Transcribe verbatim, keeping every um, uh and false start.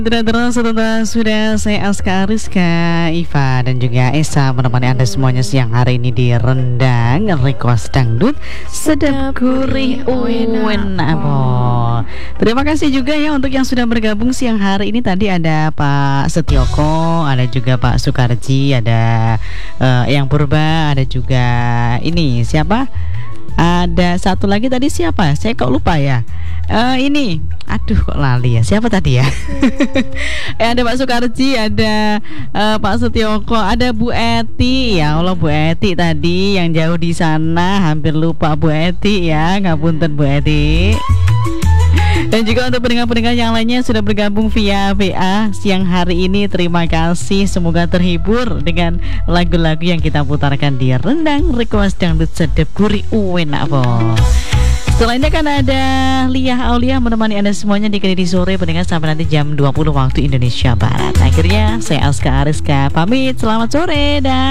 Terus setelah sudah saya Aska Rizka, Iva dan juga Esa menemani Anda semuanya siang hari ini di Rendang Request Dangdut Sedap Gurih Enak. Terima kasih juga ya untuk yang sudah bergabung siang hari ini. Tadi ada Pak Setioko, ada juga Pak Sukarji, ada uh, Yang Purba, ada juga ini siapa? Ada satu lagi tadi siapa? Saya kok lupa ya. Uh, ini, aduh kok lali ya. Siapa tadi ya? eh, ada Pak Sukarji, ada uh, Pak Setioko, ada Bu Eti. Ya Allah Bu Eti tadi yang jauh di sana, hampir lupa Bu Eti ya. Ngapunten Bu Eti. Dan juga untuk pendengar-pendengar yang lainnya yang sudah bergabung via V A siang hari ini, terima kasih. Semoga terhibur dengan lagu-lagu yang kita putarkan di Rendang Request Dangdut Sedap Gurih Enak. Setelahnya kan ada Liah Aulia menemani Anda semuanya di Kediri Sore pendengar sampai nanti jam dua puluh waktu Indonesia Barat. Akhirnya saya Aska Ariska pamit, selamat sore dan